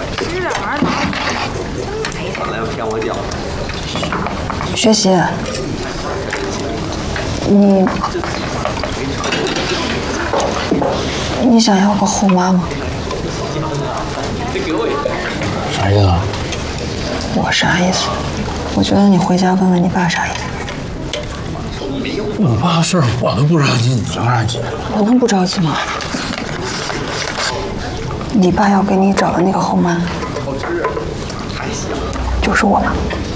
来骗我脚。 学习，你想要个后妈吗？ 啥意思啊？ 我啥意思？我觉得你回家问问你爸啥意思。 我爸的事儿我都不着急，你着啥急？ 我能不着急吗？你爸要给你找的那个后妈，就是我妈。